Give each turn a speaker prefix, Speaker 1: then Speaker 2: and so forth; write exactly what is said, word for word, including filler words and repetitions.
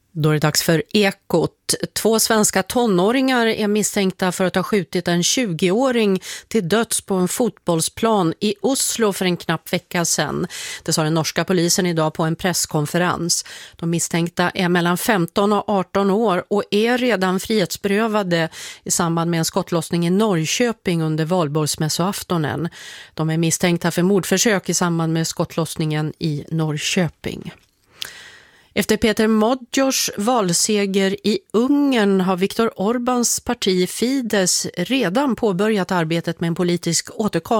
Speaker 1: Då är det dags för Ekot. Två svenska tonåringar är misstänkta för att ha skjutit en tjugoåring till döds på en fotbollsplan i Oslo för en knapp vecka sedan. Det sa den norska polisen idag på en presskonferens. De misstänkta är mellan femton och arton år och är redan frihetsberövade i samband med en skottlossning i Norrköping under valborgsmässoaftonen. De är misstänkta för mordförsök i samband med skottlossningen i Norrköping. Efter Peter Modjors valseger i Ungern har Viktor Orbáns parti Fidesz redan påbörjat arbetet med en politisk återkomst